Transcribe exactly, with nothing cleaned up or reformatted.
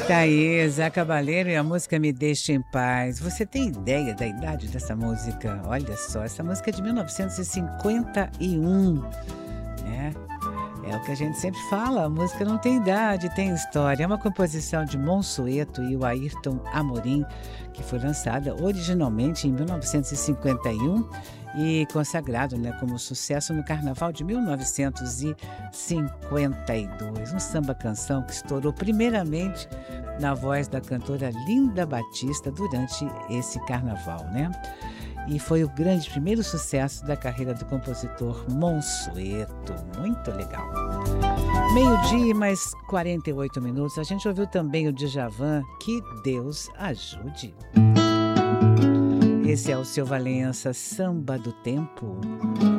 Tá aí, Zé Cabaleiro e a música Me Deixa em Paz. Você tem ideia da idade dessa música? Olha só, essa música é de mil novecentos e cinquenta e um, né? É o que a gente sempre fala, a música não tem idade, tem história. É uma composição de Monsueto e o Ayrton Amorim, que foi lançada originalmente em mil novecentos e cinquenta e um e consagrado, né, como sucesso no Carnaval de mil novecentos e cinquenta e dois. Um samba-canção que estourou primeiramente na voz da cantora Linda Batista durante esse carnaval, né? E foi o grande primeiro sucesso da carreira do compositor Monsueto. Muito legal. Meio-dia e mais quarenta e oito minutos. A gente ouviu também o Djavan, Que Deus Ajude. Esse é o Seu Valença, Samba do Tempo.